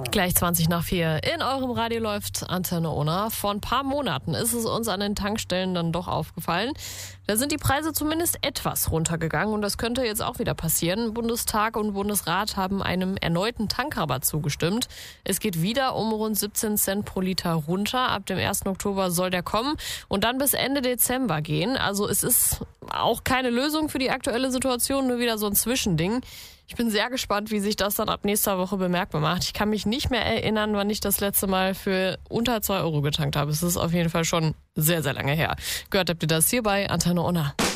Gleich 4:20 in eurem Radio läuft Antenne Unna. Vor ein paar Monaten ist es uns an den Tankstellen dann doch aufgefallen. Da sind die Preise zumindest etwas runtergegangen und das könnte jetzt auch wieder passieren. Bundestag und Bundesrat haben einem erneuten Tankrabatt zugestimmt. Es geht wieder um rund 17 Cent pro Liter runter. Ab dem 1. Oktober soll der kommen und dann bis Ende Dezember gehen. Also es ist auch keine Lösung für die aktuelle Situation, nur wieder so ein Zwischending. Ich bin sehr gespannt, wie sich das dann ab nächster Woche bemerkbar macht. Ich kann mich nicht mehr erinnern, wann ich das letzte Mal für unter 2 Euro getankt habe. Es ist auf jeden Fall schon sehr, sehr lange her. Gehört habt ihr das hier bei Antenne Unna.